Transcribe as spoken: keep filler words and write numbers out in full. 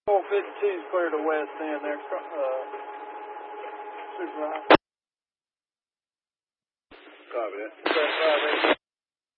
four fifty-two is clear to west end there, uh, Supervisor. Copy that. Five eight.